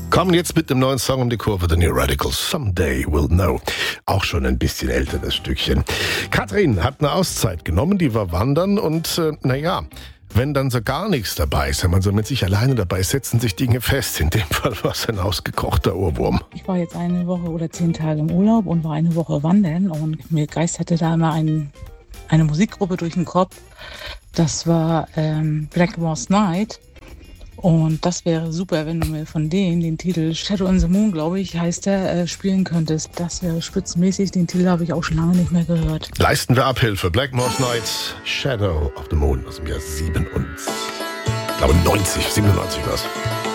Kommen jetzt mit dem neuen Song um die Kurve, The New Radicals, Someday We'll Know. Auch schon ein bisschen älter, das Stückchen. Katrin hat eine Auszeit genommen, die war wandern und wenn dann so gar nichts dabei ist, wenn man so mit sich alleine dabei ist, setzen sich Dinge fest. In dem Fall war es ein ausgekochter Ohrwurm. Ich war jetzt eine Woche oder 10 Tage im Urlaub und war eine Woche wandern und mir geisterte da immer eine Musikgruppe durch den Kopf. Das war Black Moss Night. Und das wäre super, wenn du mir von denen den Titel Shadow on the Moon, glaube ich, heißt der, spielen könntest. Das wäre spitzenmäßig. Den Titel habe ich auch schon lange nicht mehr gehört. Leisten wir Abhilfe. Black Moss Night, Shadow of the Moon aus dem Jahr 97 war es.